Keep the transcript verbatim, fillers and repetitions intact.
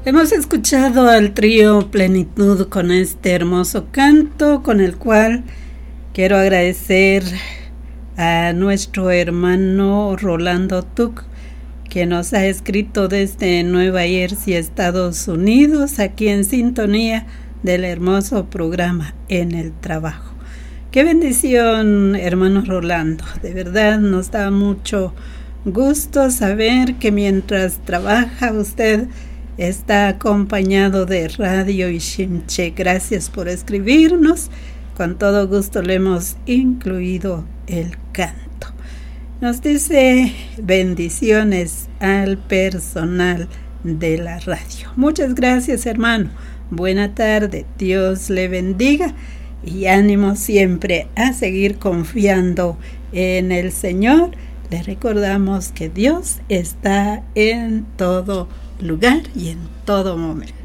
Hemos escuchado al trío Plenitud con este hermoso canto con el cual quiero agradecer a nuestro hermano Rolando Tuc, que nos ha escrito desde Nueva Jersey, Estados Unidos, aquí en sintonía del hermoso programa En el Trabajo. Qué bendición, hermano Rolando, de verdad nos da mucho gusto saber que mientras trabaja usted está acompañado de Radio Ishimche. Gracias por escribirnos. Con todo gusto le hemos incluido el canto. Nos dice bendiciones al personal de la radio. Muchas gracias, hermano. Buena tarde. Dios le bendiga y ánimo siempre a seguir confiando en el Señor. Le recordamos que Dios está en todo lugar y en todo momento.